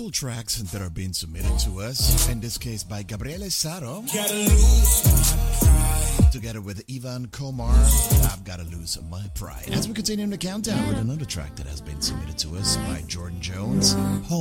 beautiful tracks that are being submitted to us. In this case by Gabriele Saro. Gotta lose my pride. Together with Ivan Komar, I've Gotta Lose My Pride. As we continue in the countdown with another track that has been submitted to us by Jordan Jones.